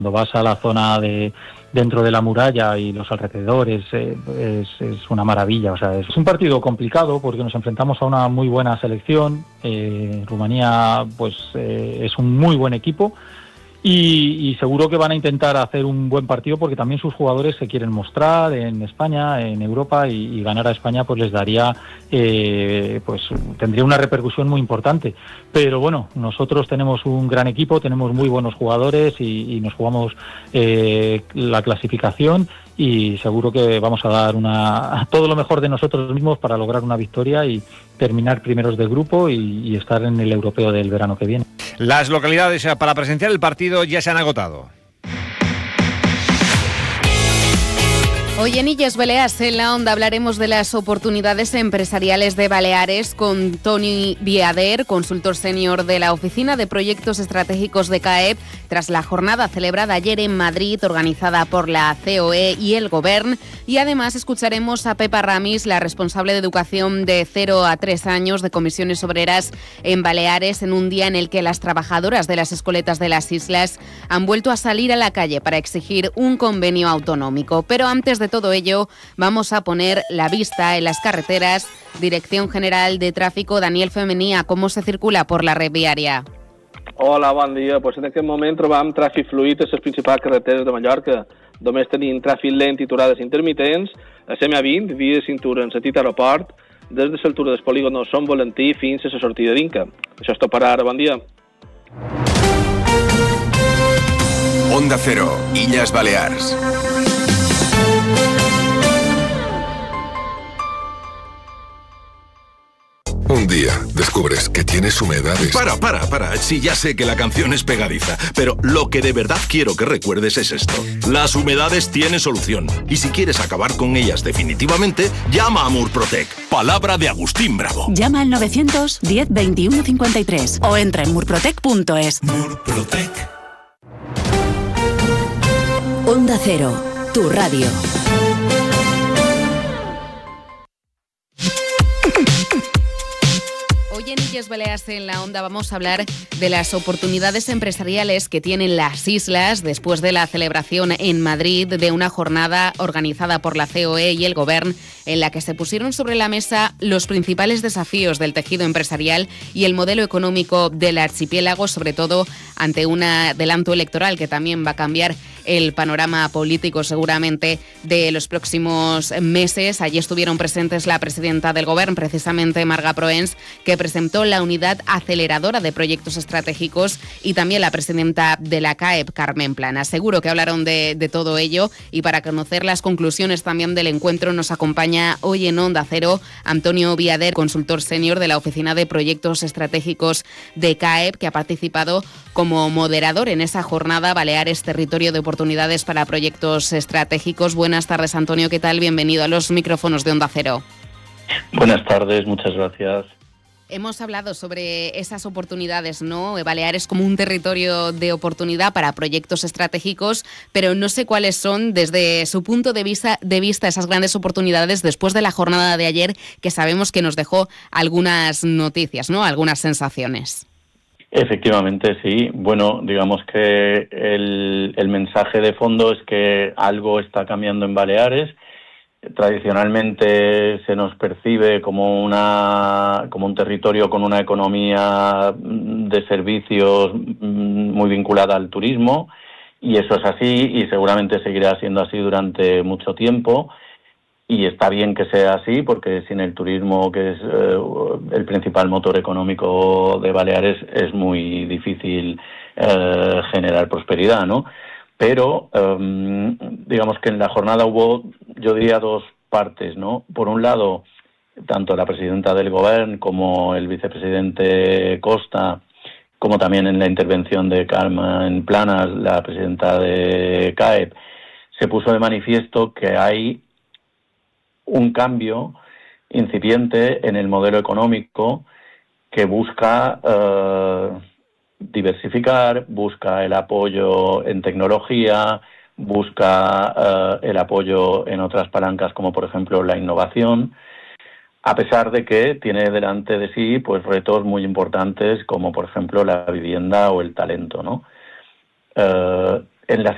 Cuando vas a la zona de dentro de la muralla y los alrededores, es una maravilla. O sea, es un partido complicado porque nos enfrentamos a una muy buena selección. Rumanía, pues, es un muy buen equipo. Y seguro que van a intentar hacer un buen partido porque también sus jugadores se quieren mostrar en España, en Europa, y ganar a España pues les daría, pues tendría una repercusión muy importante. Pero bueno, nosotros tenemos un gran equipo, tenemos muy buenos jugadores y nos jugamos la clasificación, y seguro que vamos a dar todo lo mejor de nosotros mismos para lograr una victoria y terminar primeros del grupo y estar en el europeo del verano que viene. Las localidades para presenciar el partido ya se han agotado. Hoy en Illes Balears, en la Onda, hablaremos de las oportunidades empresariales de Baleares con Toni Viader, consultor senior de la Oficina de Proyectos Estratégicos de CAEP, tras la jornada celebrada ayer en Madrid, organizada por la COE y el Govern. Y además escucharemos a Pepa Ramis, la responsable de educación de 0 a 3 años de Comisiones Obreras en Baleares, en un día en el que las trabajadoras de las escoletas de las islas han vuelto a salir a la calle para exigir un convenio autonómico. Pero antes de todo ello, vamos a poner la vista en las carreteras. Dirección General de Tráfico, Daniel Femenía, ¿cómo se circula por la red viària? Hola, bon dia. Pues en aquest moment trobam tràfic fluid a les principals carreteres de Mallorca. Només tenim tràfic lent i aturades intermitents a CM20, via de cintura en sentit aeroport, des de l'altura del polígon Sant Valentí fins a la sortida d'Inca. Això és tot per ara. Bon dia. Onda Cero, Illes Balears. Un día descubres que tienes humedades. Para. Sí, ya sé que la canción es pegadiza, pero lo que de verdad quiero que recuerdes es esto. Las humedades tienen solución. Y si quieres acabar con ellas definitivamente, llama a Murprotec. Palabra de Agustín Bravo. Llama al 910 21 53 o entra en murprotec.es. Murprotec. Onda Cero, tu radio. Hoy en Illes Balears, en la Onda, vamos a hablar de las oportunidades empresariales que tienen las islas después de la celebración en Madrid de una jornada organizada por la COE y el Govern, en la que se pusieron sobre la mesa los principales desafíos del tejido empresarial y el modelo económico del archipiélago, sobre todo ante un adelanto electoral que también va a cambiar el panorama político seguramente de los próximos meses. Allí estuvieron presentes la presidenta del Govern, precisamente Marga Proens, que presentó la unidad aceleradora de proyectos estratégicos, y también la presidenta de la CAEP, Carmen Plana. Seguro que hablaron de todo ello, y para conocer las conclusiones también del encuentro nos acompaña hoy en Onda Cero Antonio Viader, consultor senior de la Oficina de Proyectos Estratégicos de CAEP, que ha participado como moderador en esa jornada Baleares, territorio de oportunidades para proyectos estratégicos. Buenas tardes, Antonio, ¿qué tal? Bienvenido a los micrófonos de Onda Cero. Buenas tardes, muchas gracias. Hemos hablado sobre esas oportunidades, ¿no? Baleares como un territorio de oportunidad para proyectos estratégicos, pero no sé cuáles son, desde su punto de vista esas grandes oportunidades después de la jornada de ayer, que sabemos que nos dejó algunas noticias, ¿no? Algunas sensaciones. Efectivamente, sí. Bueno, digamos que el mensaje de fondo es que algo está cambiando en Baleares. Tradicionalmente se nos percibe como un territorio con una economía de servicios muy vinculada al turismo, y eso es así y seguramente seguirá siendo así durante mucho tiempo, y está bien que sea así porque sin el turismo, que es el principal motor económico de Baleares, es muy difícil generar prosperidad, ¿no? Pero digamos que en la jornada hubo, yo diría, dos partes, ¿no? Por un lado, tanto la presidenta del Govern como el vicepresidente Costa, como también en la intervención de Carmen Plana, la presidenta de CAEP, se puso de manifiesto que hay un cambio incipiente en el modelo económico que busca diversificar, busca el apoyo en tecnología, busca el apoyo en otras palancas como por ejemplo la innovación, a pesar de que tiene delante de sí pues retos muy importantes como por ejemplo la vivienda o el talento, ¿no? En la